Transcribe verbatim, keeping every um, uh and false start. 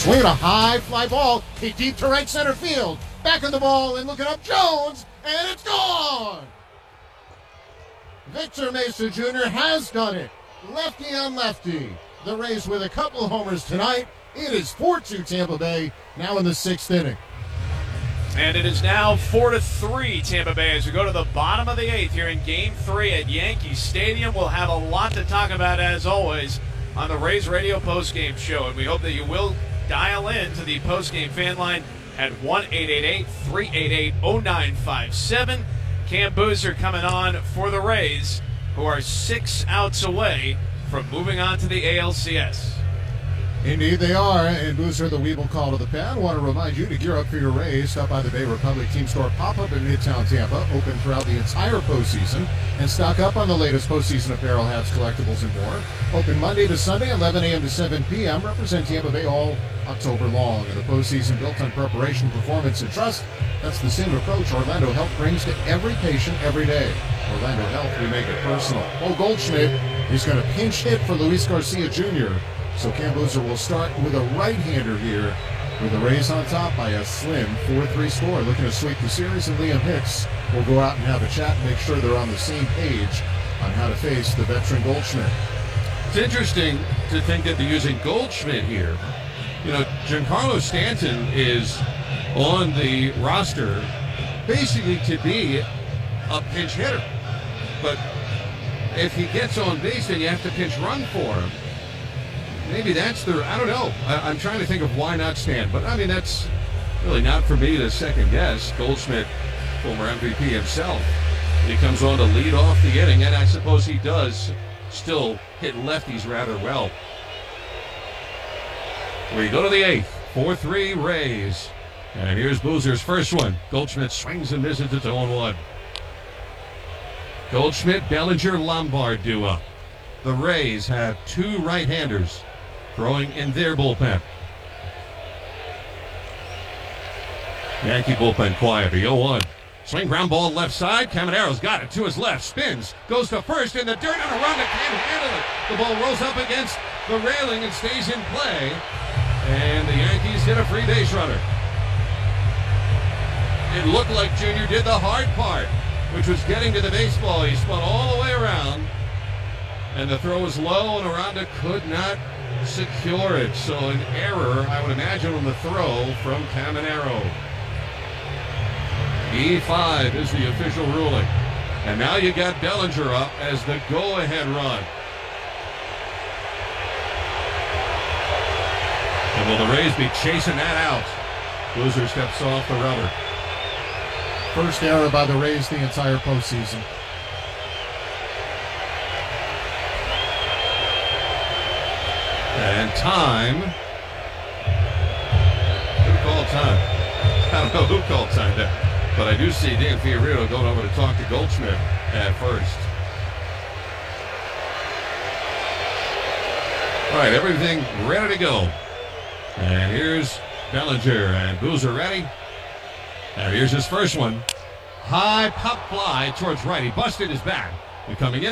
Swinging a high fly ball. Hit deep to right center field. Back on the ball and looking up Jones. And it's gone. Victor Mesa Junior has done it. Lefty on lefty. The Rays with a couple of homers tonight. It is four two Tampa Bay, now in the sixth inning. And it is now four to three Tampa Bay as we go to the bottom of the eighth here in Game three at Yankee Stadium. We'll have a lot to talk about, as always, on the Rays Radio postgame show. And we hope that you will dial in to the postgame fan line at one eight eight eight, three eight eight, oh nine five seven. Cam Boozer coming on for the Rays, who are six outs away from moving on to the A L C S. Indeed they are, and Boozer, the Weeble call to the pad. Want to remind you to gear up for your Rays. Stop by the Bay Republic Team Store pop-up in Midtown Tampa, open throughout the entire postseason, and stock up on the latest postseason apparel, hats, collectibles, and more. Open Monday to Sunday, eleven a.m. to seven p.m. Represent Tampa Bay all October long. And the postseason built on preparation, performance, and trust. That's the same approach Orlando Health brings to every patient every day. Orlando Health, we make it personal. Bo Goldschmidt is going to pinch hit for Luis Garcia Junior So Cam Boozer will start with a right-hander here, with the Rays on top by a slim four three score. Looking to sweep the series, and Liam Hicks will go out and have a chat and make sure they're on the same page on how to face the veteran Goldschmidt. It's interesting to think that they're using Goldschmidt here. You know, Giancarlo Stanton is on the roster basically to be a pinch hitter. But if he gets on base, then you have to pinch run for him. Maybe that's the, I don't know. I, I'm trying to think of why not Stan. But, I mean, that's really not for me to second guess. Goldschmidt, former M V P himself. He comes on to lead off the inning, and I suppose he does still hit lefties rather well. We go to the eighth. four three Rays. And here's Boozer's first one. Goldschmidt swings and misses. It's oh one. Goldschmidt, Bellinger, Lombard duo. The Rays have two right-handers throwing in their bullpen. Yankee bullpen quiet. The oh one. Swing ground ball left side. Camanero's got it to his left. Spins. Goes to first in the dirt on a run that can't handle it. The ball rolls up against the railing and stays in play. And the Yankees hit a free base runner. It looked like Junior did the hard part, which was getting to the baseball. He spun all the way around. And the throw was low, and Aranda could not secure it. So an error, I would imagine, on the throw from Caminero. E five is the official ruling. And now you got Bellinger up as the go-ahead run. And will the Rays be chasing that out? Boozer steps off the rubber. First error by the Rays the entire postseason. And time. Who called time? I don't know who called time there. But I do see Dan Fiorito going over to talk to Goldschmidt at first. All right, everything ready to go. And here's Bellinger and Boozer ready. And here's his first one. High pop fly towards right. He busted his bat. And coming in.